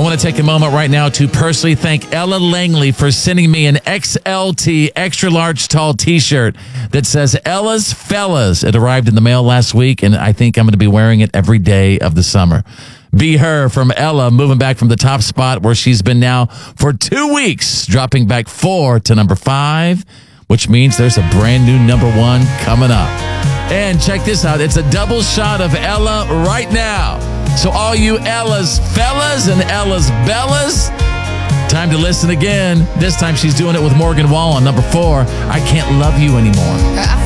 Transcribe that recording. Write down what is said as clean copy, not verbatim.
want to take a moment right now to personally thank Ella Langley for sending me an XLT extra large tall t-shirt that says Ella's Fellas. It arrived in the mail last week, and I think I'm going to be wearing it every day of the summer. Be Her from Ella, moving back from the top spot where she's been now for 2 weeks, dropping back 4 to number 5, which means there's a brand new number 1 coming up. And check this out. It's a double shot of Ella right now. So all you Ella's Fellas and Ella's Bellas, time to listen again. This time she's doing it with Morgan Wallen, number 4, I Can't Love You Anymore.